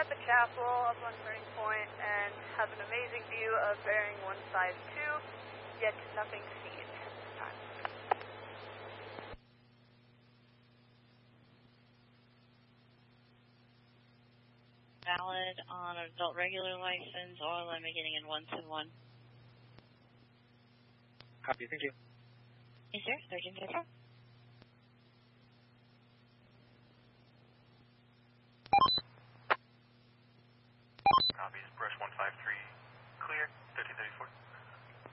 at the castle up on Turning Point and have an amazing view of bearing 152, yet nothing seen at this time. Valid on an adult regular license, oil limit getting in 121. Copy, thank you. Yes, sir. 1304.